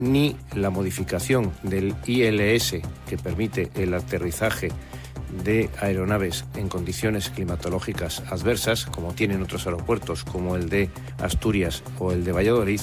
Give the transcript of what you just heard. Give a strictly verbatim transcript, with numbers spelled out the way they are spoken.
ni la modificación del I L S, que permite el aterrizaje de aeronaves en condiciones climatológicas adversas, como tienen otros aeropuertos, como el de Asturias o el de Valladolid,